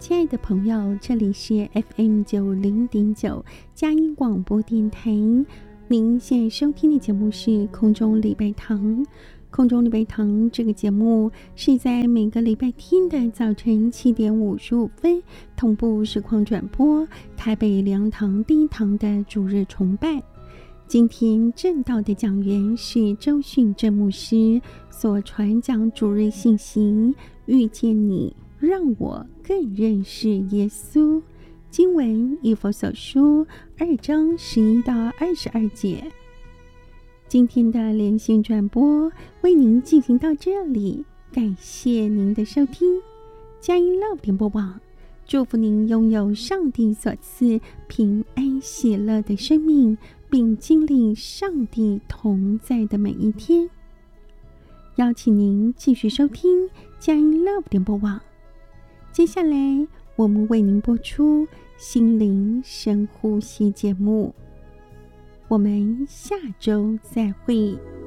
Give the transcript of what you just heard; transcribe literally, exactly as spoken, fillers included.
亲爱的朋友，这里是 F M 九零点九佳音广播电台，您现在收听的节目是空中礼拜堂。空中礼拜堂这个节目是在每个礼拜天的早晨七点五十五分同步实况转播台北良堂第一堂的主日崇拜。今天正道的讲员是周训正牧师所传讲主日信息，遇见你，让我更认识耶稣。经文以弗所书二章十一到二十二节。今天的连线转播为您进行到这里，感谢您的收听。佳音 Love 联播网祝福您拥有上帝所赐平安喜乐的生命，并经历上帝同在的每一天。邀请您继续收听佳音 Love 联播网。接下来我们为您播出心灵深呼吸节目，我们下周再会。